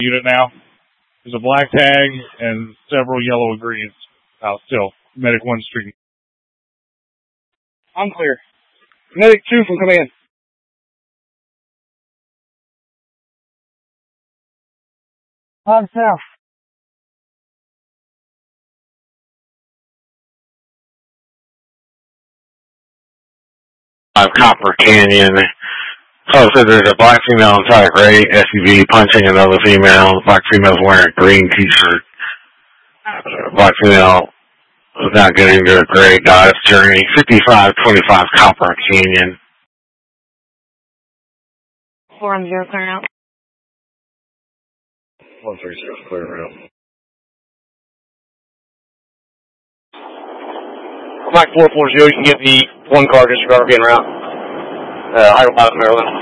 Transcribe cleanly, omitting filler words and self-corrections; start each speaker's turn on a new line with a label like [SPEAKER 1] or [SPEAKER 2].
[SPEAKER 1] unit now. There's a black tag and several yellow and greens out still. Medic 1 street.
[SPEAKER 2] I'm clear. Medic 2 from command. On south.
[SPEAKER 3] Copper Canyon. Posted there's a black female inside a gray SUV punching another female. Black female's wearing a green t-shirt. Black female was not getting into a gray Dodge Journey. 5525 Copper Canyon.
[SPEAKER 4] 410 clear out.
[SPEAKER 3] 130 clear out.
[SPEAKER 2] Mike 440, you can get the one car disregard being route. Hyderabad, Maryland.